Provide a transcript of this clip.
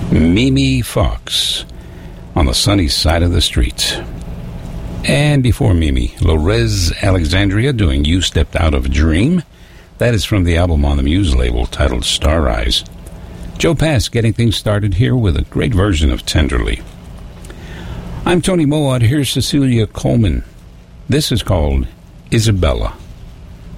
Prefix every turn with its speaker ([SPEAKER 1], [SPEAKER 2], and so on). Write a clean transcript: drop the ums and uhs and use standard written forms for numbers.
[SPEAKER 1] Mimi Fox on the sunny side of the street. And before Mimi, Lorez Alexandria doing You Stepped Out of a Dream. That is from the album on the Muse label titled Star Eyes. Joe Pass getting things started here with a great version of Tenderly. I'm Tony Mowatt. Here's Cecilia Coleman. This is called Isabella.